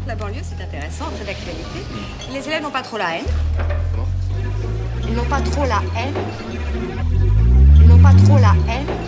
La banlieue, c'est intéressant, très d'actualité. Les élèves n'ont pas trop la haine. Comment? Ils n'ont pas trop la haine. Ils n'ont pas trop la haine.